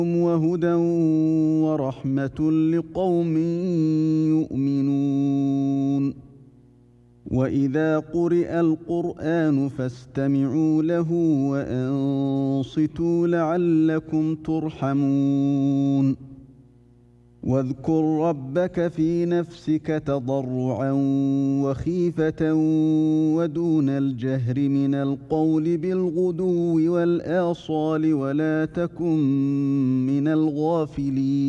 وهدى ورحمة لقوم يؤمنون وإذا قرئ القرآن فاستمعوا له وأنصتوا لعلكم ترحمون واذكر ربك في نفسك تضرعا وخيفة ودون الجهر من القول بالغدو والآصال ولا تكن من الغافلين